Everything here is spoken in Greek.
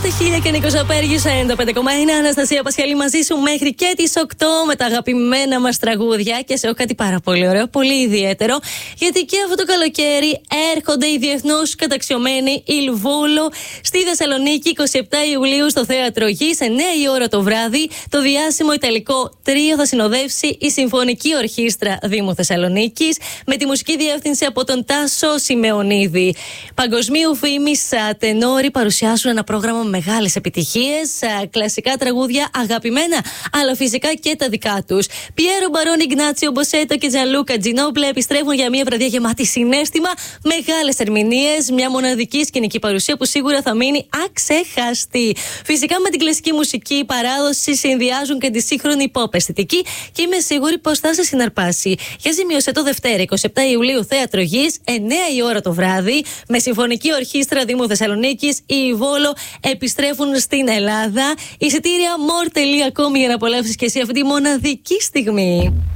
Είμαστε Χίλια και Νίκος Απέργης, 95,1. Αναστασία Πασχαλή μαζί σου μέχρι και τις 8 με τα αγαπημένα μας τραγούδια. Και σε έχω κάτι πάρα πολύ ωραίο, πολύ ιδιαίτερο. Γιατί και αυτό το καλοκαίρι έρχονται οι διεθνώς καταξιωμένοι Il Volo στη Θεσσαλονίκη 27 Ιουλίου στο Θέατρο Γης, 9 η ώρα το βράδυ. Το διάσημο ιταλικό τρίο θα συνοδεύσει η Συμφωνική Ορχήστρα Δήμου Θεσσαλονίκης με τη μουσική διεύθυνση από τον Τάσο Σιμεωνίδη. Παγκοσμίου φήμης τενόροι παρουσιάσουν ένα πρόγραμμα με μεγάλες επιτυχίες, κλασικά τραγούδια αγαπημένα, αλλά φυσικά και τα δικά τους. Πιέρο Μπαρόν, Ιγνάτσιο Μποσέτο και Τζανλούκα Τζινόμπλε επιστρέφουν για μια βραδιά γεμάτη συναίσθημα, μεγάλες ερμηνείες, μια μοναδική σκηνική παρουσία που σίγουρα θα μείνει αξέχαστη. Φυσικά με την κλασική μουσική παράδοση συνδυάζουν και τη σύγχρονη pop αισθητική και είμαι σίγουρη πως θα σε συναρπάσει. Για σημείωσε το Δευτέρα 27 Ιουλίου Θέατρο Γης, 9 η ώρα το βράδυ, με Συμφωνική Ορχήστρα Δήμου Θεσσαλονίκης, οι Βόλο επιστρέφουν στην Ελλάδα. Εισιτήρια more.com για να απολαύσεις και εσύ αυτή τη μοναδική στιγμή.